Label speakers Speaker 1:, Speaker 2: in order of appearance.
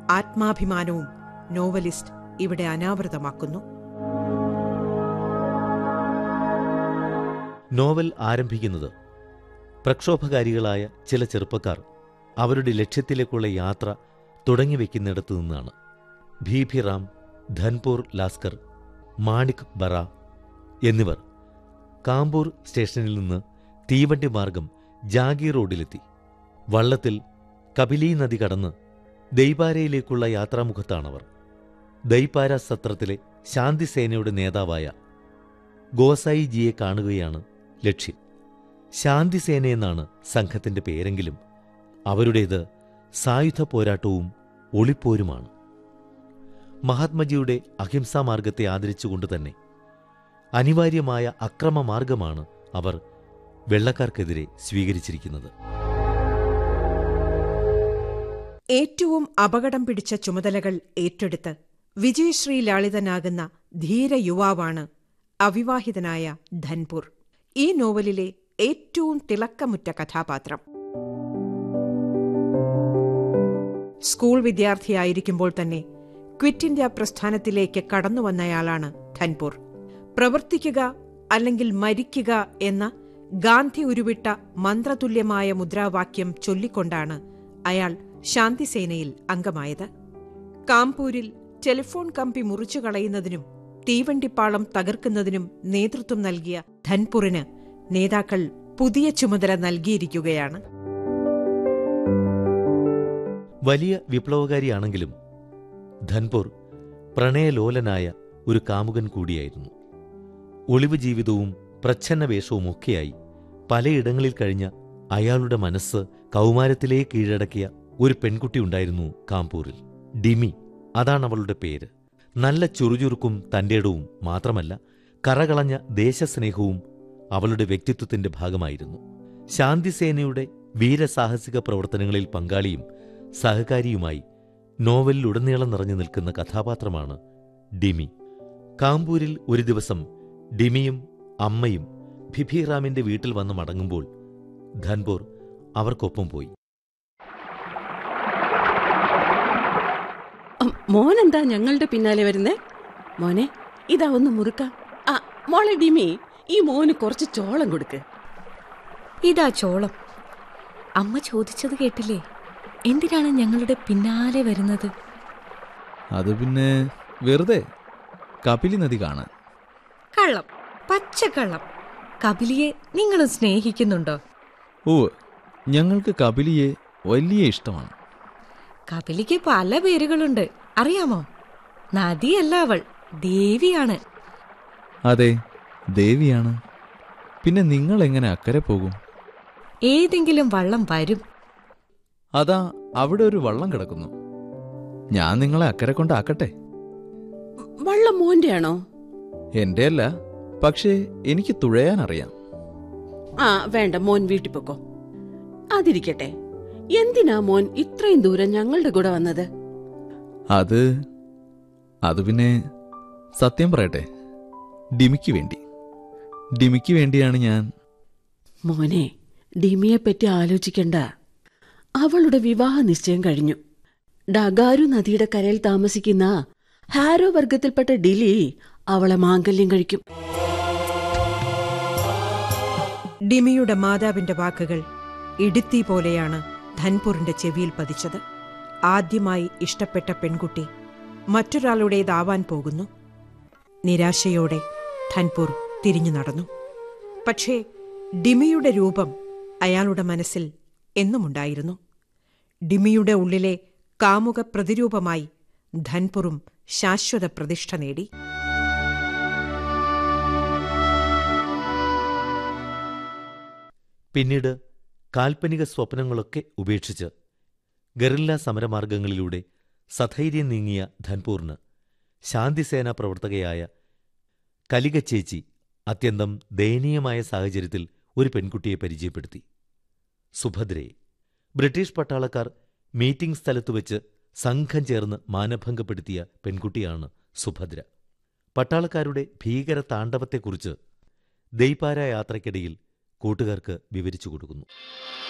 Speaker 1: ആത്മാഭിമാനവും novelist ഇവിടെ അനാവൃതമാക്കുന്നു.
Speaker 2: Novel ആരംഭിക്കുന്നത് പ്രക്ഷോഭകാരികളായ ചില ചെറുപ്പക്കാർ അവരുടെ ലക്ഷ്യത്തിലേക്കുള്ള യാത്ര തുടങ്ങിവെക്കുന്നിടത്തു നിന്നാണ്. ഭീഭിറാം, ധൻപൂർ ലാസ്കർ, മാണിക് ബറ എന്നിവർ കാംപൂർ സ്റ്റേഷനിൽ നിന്ന് തീവണ്ടി മാർഗം ജാഗീർ റോഡിലെത്തി. വള്ളത്തിൽ കപിലി നദി കടന്ന് ദൈപാരയിലേക്കുള്ള യാത്രാമുഖത്താണവർ. ദൈപാര സത്രത്തിലെ ശാന്തിസേനയുടെ നേതാവായ ഗോസായിജിയെ കാണുകയാണ് ലക്ഷ്യം. ശാന്തിസേനയെന്നാണ് സംഘത്തിന്റെ പേരെങ്കിലും അവരുടേത് സായുധ പോരാട്ടവും ഒളിപ്പോരുമാണ്. മഹാത്മജിയുടെ അഹിംസാമാർഗത്തെ ആദരിച്ചുകൊണ്ട് തന്നെ അനിവാര്യമായ അക്രമമാർഗമാണ് അവർ വെള്ളക്കാർക്കെതിരെ സ്വീകരിച്ചിരിക്കുന്നത്.
Speaker 1: ഏറ്റവും അപകടം പിടിച്ച ചുമതലകൾ ഏറ്റെടുത്ത് വിജയശ്രീ ലാളിതനാകുന്ന ധീര യുവാവാണ് അവിവാഹിതനായ ധൻപൂർ, ഈ നോവലിലെ ഏറ്റവും തിളക്കമുറ്റ കഥാപാത്രം. സ്കൂൾ വിദ്യാർത്ഥിയായിരിക്കുമ്പോൾ തന്നെ ക്വിറ്റ് ഇന്ത്യ പ്രസ്ഥാനത്തിലേക്ക് കടന്നുവന്നയാളാണ് ധൻപൂർ. പ്രവർത്തിക്കുക അല്ലെങ്കിൽ മരിക്കുക എന്ന ഗാന്ധി ഉരുവിട്ട മന്ത്രതുല്യമായ മുദ്രാവാക്യം ചൊല്ലിക്കൊണ്ടാണ് അയാൾ ശാന്തിസേനയിൽ അംഗമായത്. കാംപൂരിൽ ടെലിഫോൺ കമ്പി മുറിച്ചു കളയുന്നതിനും തീവണ്ടിപ്പാളം തകർക്കുന്നതിനും നേതൃത്വം നൽകിയ ധൻപൂറിന് നേതാക്കൾ പുതിയ ചുമതല നൽകിയിരിക്കുകയാണ്.
Speaker 2: വലിയ വിപ്ലവകാരിയാണെങ്കിലും ധൻപൂർ പ്രണയലോലനായ ഒരു കാമുകൻ കൂടിയായിരുന്നു. ഒളിവ് ജീവിതവും പ്രച്ഛന്ന വേഷവുമൊക്കെയായി പലയിടങ്ങളിൽ കഴിഞ്ഞ അയാളുടെ മനസ്സ് കൗമാരത്തിലേ കീഴടക്കിയ ഒരു പെൺകുട്ടിയുണ്ടായിരുന്നു കാംപൂരിൽ. ഡിമി, അതാണവളുടെ പേര്. നല്ല ചുറുചുറുക്കും തന്റേടവും മാത്രമല്ല, കറകളഞ്ഞ ദേശസ്നേഹവും അവളുടെ വ്യക്തിത്വത്തിന്റെ ഭാഗമായിരുന്നു. ശാന്തിസേനയുടെ വീരസാഹസിക പ്രവർത്തനങ്ങളിൽ പങ്കാളിയും സഹകാരിയുമായി നോവലിലുടനീളം നിറഞ്ഞു നിൽക്കുന്ന കഥാപാത്രമാണ് ഡിമി. കാംപൂരിൽ ഒരു ദിവസം ഡിമിയും അമ്മയും ഭിഭിറാമിന്റെ വീട്ടിൽ വന്ന് മടങ്ങുമ്പോൾ ധൻപൂർ അവർക്കൊപ്പം പോയി.
Speaker 3: മോനെന്താ ഞങ്ങളുടെ പിന്നാലെ വരുന്നേ? മോനെ, ഇതാ ഒന്ന് മുറുക്കാം. മോളെ ഡിമി, ഈ മോന് കുറച്ച് ചോളം കൊടുക്ക്.
Speaker 4: ഇതാ ചോളം. അമ്മ ചോദിച്ചത് കേട്ടില്ലേ? എന്തിനാണ് ഞങ്ങളുടെ പിന്നാലെ വരുന്നത്?
Speaker 5: അത് പിന്നെ വെറുതെ കപിലി നദി കാണാൻ.
Speaker 4: കള്ളം, പച്ചക്കള്ളം. കപിലിയെ നിങ്ങൾ സ്നേഹിക്കുന്നുണ്ടോ?
Speaker 5: ഓ, ഞങ്ങൾക്ക് കപിലിയെ വലിയ ഇഷ്ടമാണ്.
Speaker 4: കപിലിക്ക് പല പേരുകളുണ്ട്, അറിയാമോ? നദിയല്ല അവൾ, ദേവിയാണ്.
Speaker 5: അതെ, ദേവിയാണ്. പിന്നെ നിങ്ങൾ എങ്ങനെ അക്കരെ പോകും?
Speaker 4: ഏതെങ്കിലും വള്ളം വരും.
Speaker 5: അതാ അവിടെ ഒരു വള്ളം കിടക്കുന്നു. ഞാൻ നിങ്ങളെ അക്കരെ കൊണ്ടാക്കട്ടെ.
Speaker 3: വള്ളം മോന്റെ ആണോ?
Speaker 5: എന്റെ അല്ല, പക്ഷേ എനിക്ക് തുഴയാനറിയാം.
Speaker 3: വേണ്ട, മോൻ വീട്ടിൽ പൊക്കോ. അതിരിക്കട്ടെ, എന്തിനാ മോൻ ഇത്രയും ദൂരം ഞങ്ങളുടെ കൂടെ വന്നത്?
Speaker 5: അത് പിന്നെ സത്യം പറയട്ടെ, ഡിമിക്ക് വേണ്ടിയാണ് ഞാൻ.
Speaker 3: മോനെ, ഡിമിയെപ്പറ്റി ആലോചിക്കണ്ട. അവളുടെ വിവാഹ നിശ്ചയം കഴിഞ്ഞു. ഡഗാരു നദിയുടെ കരയിൽ താമസിക്കുന്ന ഹാരോ വർഗത്തിൽപ്പെട്ട ഡിലി അവളെ മാംഗല്യം കഴിക്കും.
Speaker 1: ഡിമിയുടെ മാതാവിന്റെ വാക്കുകൾ ഇടുത്തി പോലെയാണ് ധൻപൂറിന്റെ ചെവിയിൽ പതിച്ചത്. ആദ്യമായി ഇഷ്ടപ്പെട്ട പെൺകുട്ടി മറ്റൊരാളുടേതാവാൻ പോകുന്നു. നിരാശയോടെ ധൻപൂർ തിരിഞ്ഞു നടന്നു. പക്ഷേ ഡിമിയുടെ രൂപം അയാളുടെ മനസ്സിൽ എന്നുമുണ്ടായിരുന്നു. ഡിമിയുടെ ഉള്ളിലെ കാമുക പ്രതിരൂപമായി ധൻപൂറും ശാശ്വത പ്രതിഷ്ഠ നേടി.
Speaker 2: പിന്നീട് കാൽപ്പനിക സ്വപ്നങ്ങളൊക്കെ ഉപേക്ഷിച്ച് ഗറില്ല സമരമാർഗങ്ങളിലൂടെ സധൈര്യം നീങ്ങിയ ധൻപൂറിന് ശാന്തിസേനാ പ്രവർത്തകയായ കലികച്ചേച്ചി അത്യന്തം ദയനീയമായ സാഹചര്യത്തിൽ ഒരു പെൺകുട്ടിയെ പരിചയപ്പെടുത്തി. സുഭദ്രയെ. ബ്രിട്ടീഷ് പട്ടാളക്കാർ മീറ്റിംഗ് സ്ഥലത്തുവെച്ച് സംഘം ചേർന്ന് മാനഭംഗപ്പെടുത്തിയ പെൺകുട്ടിയാണ് സുഭദ്ര. പട്ടാളക്കാരുടെ ഭീകര താണ്ഡവത്തെക്കുറിച്ച് ദൈപാര യാത്രയ്ക്കിടയിൽ കൂട്ടുകാർക്ക് വിവരിച്ചു കൊടുക്കുന്നു.